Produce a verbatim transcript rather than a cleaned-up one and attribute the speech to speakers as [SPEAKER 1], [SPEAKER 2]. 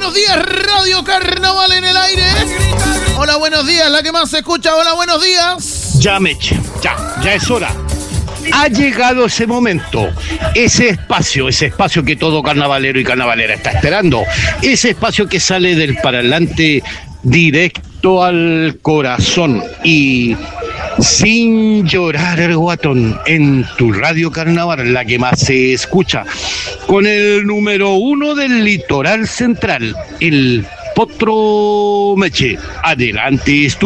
[SPEAKER 1] buenos días, Radio Carnaval en el aire. Hola, buenos días, la que más se escucha. Hola, buenos días.
[SPEAKER 2] Ya, Meche, ya, ya es hora. Ha llegado ese momento, ese espacio, ese espacio que todo carnavalero y carnavalera está esperando, ese espacio que sale del parlante directo al corazón y sin llorar el guatón en tu Radio Carnaval, la que más se escucha, con el número uno del litoral central, el Potro Meche. Adelante, estudio.